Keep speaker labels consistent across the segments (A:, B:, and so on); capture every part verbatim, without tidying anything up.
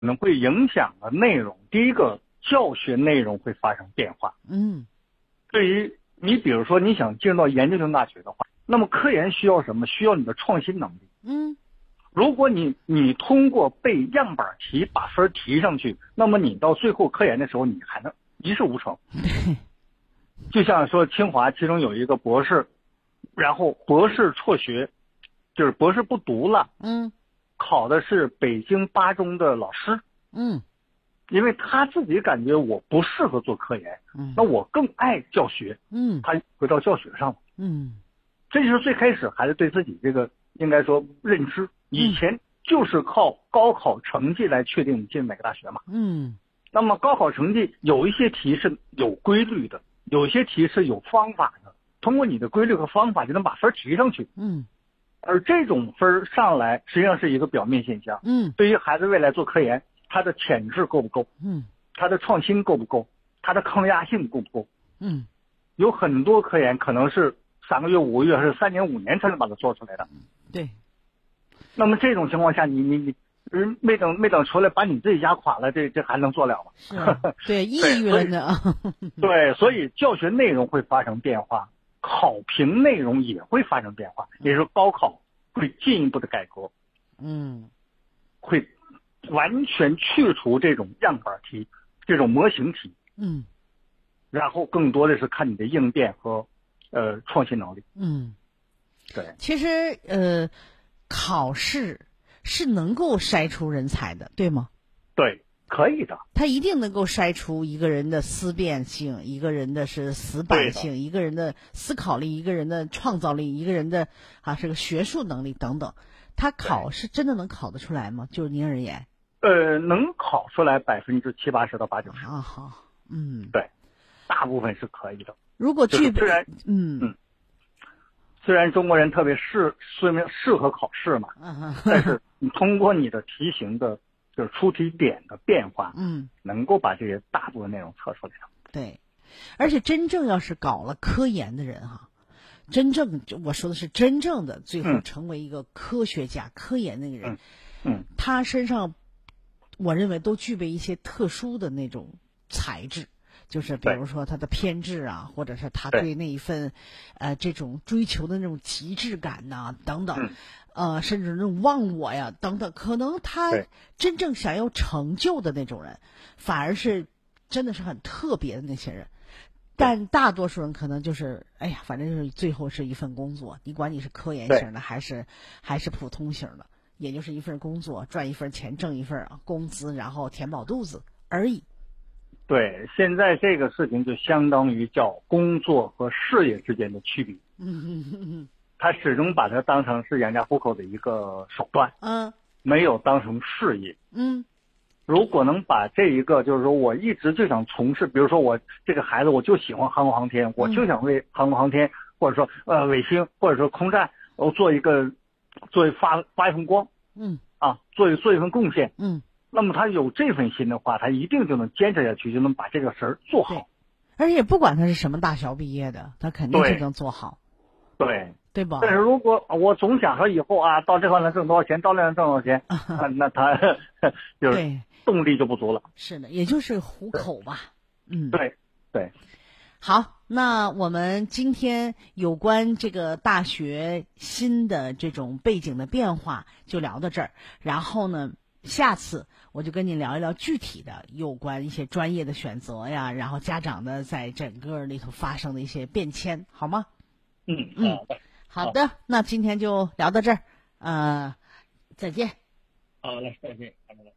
A: 可能会影响的内容，第一个教学内容会发生变化。
B: 嗯，
A: 对于你比如说你想进入到研究生大学的话，那么科研需要什么？需要你的创新能力。
B: 嗯，
A: 如果你你通过背样板题把分提上去，那么你到最后科研的时候你还能一事无成。就像说清华其中有一个博士，然后博士辍学，就是博士不读了，
B: 嗯，
A: 考的是北京八中的老师。
B: 嗯，
A: 因为他自己感觉我不适合做科研，
B: 嗯，
A: 那我更爱教学，
B: 嗯，
A: 他回到教学上了。
B: 嗯，
A: 这就是最开始还是对自己这个应该说认知，以前就是靠高考成绩来确定你进哪个大学嘛。
B: 嗯，
A: 那么高考成绩有一些题是有规律的，有些题是有方法的，通过你的规律和方法就能把分提上去。
B: 嗯，
A: 而这种分上来实际上是一个表面现象。
B: 嗯，
A: 对于孩子未来做科研，他的潜质够不够？
B: 嗯，
A: 他的创新够不够？他的抗压性够不够？
B: 嗯，
A: 有很多科研可能是三个月、五个月，还是三年、五年才能把它做出来的。
B: 对。
A: 那么这种情况下，你你你，人没等没等出来，把你自己压垮了，这这还能做了吗？
B: 是啊，对，抑郁了呢。
A: 对，所以教学内容会发生变化，考评内容也会发生变化，也就是高考会进一步的改革。
B: 嗯，
A: 会完全去除这种样板题、这种模型题。
B: 嗯，
A: 然后更多的是看你的应变和呃创新能力。
B: 嗯，
A: 对，
B: 其实呃，考试是能够筛出人才的，对吗？
A: 对，可以的。
B: 它一定能够筛出一个人的思辨性，一个人的是死板性，一个人的思考力，一个人的创造力，一个人的啊这个学术能力等等。他考是真的能考得出来吗？就是您而言？
A: 呃，能考出来百分之七八十到八九十。
B: 啊，好，嗯，
A: 对，大部分是可以的。
B: 如果具备，
A: 虽然
B: 嗯
A: 嗯，虽然中国人特别适虽然适合考试嘛，
B: 嗯，
A: 但是你通过你的题型的就是出题点的变化，
B: 嗯，
A: 能够把这些大部分内容测出来的。
B: 对，而且真正要是搞了科研的人哈。真正我说的是真正的最后成为一个科学家、嗯、科研那个人，
A: 嗯，嗯
B: 他身上我认为都具备一些特殊的那种材质，就是比如说他的偏执啊，或者是他对那一份呃这种追求的那种极致感呐、啊、等等、嗯，呃甚至那种忘我呀等等，可能他真正想要成就的那种人，反而是真的是很特别的那些人。但大多数人可能就是，哎呀，反正就是最后是一份工作，你管你是科研型的还是还是普通型的，也就是一份工作，赚一份钱，挣一份工资，然后填饱肚子而已。
A: 对，现在这个事情就相当于叫工作和事业之间的区别。
B: 嗯嗯嗯嗯，
A: 他始终把它当成是养家糊口的一个手段，
B: 嗯，
A: 没有当成事业。
B: 嗯。
A: 如果能把这一个，就是说我一直就想从事，比如说我这个孩子我就喜欢航空航天，我就想为航空航天或者说呃卫星或者说空战，我做一个做一发发一份光，
B: 嗯
A: 啊，做一做一份贡献，
B: 嗯，
A: 那么他有这份心的话，他一定就能坚持下去，就能把这个事儿做好。
B: 而且不管他是什么大学毕业的，他肯定就能做好。
A: 对。
B: 对吧？
A: 但是如果我总想说以后啊，到这块能挣多少钱，到那能挣多少钱，啊、那他就是动力就不足了。
B: 是的，也就是糊口吧。嗯，
A: 对对。
B: 好，那我们今天有关这个大学新的这种背景的变化就聊到这儿。然后呢，下次我就跟你聊一聊具体的有关一些专业的选择呀，然后家长的在整个里头发生的一些变迁，好吗？
A: 嗯
B: 嗯。好的，好，那今天就聊到这儿，呃，再见。
A: 好嘞，再见。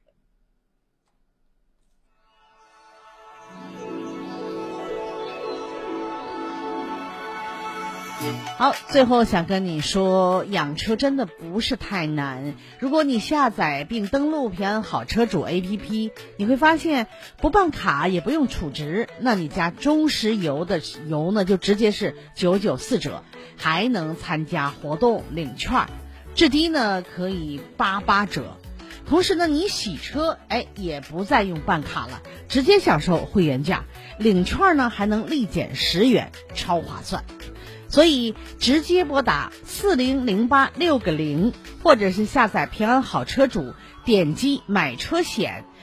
B: 好，最后想跟你说，养车真的不是太难。如果你下载并登录平安好车主 A P P， 你会发现不办卡也不用储值，那你加中石油的油呢，就直接是九九四折，还能参加活动领券，至低呢可以八八折。同时呢，你洗车哎也不再用办卡了，直接享受会员价，领券呢还能立减十元，超划算。所以直接拨打四零零八六个零，或者是下载平安好车主点击买车险。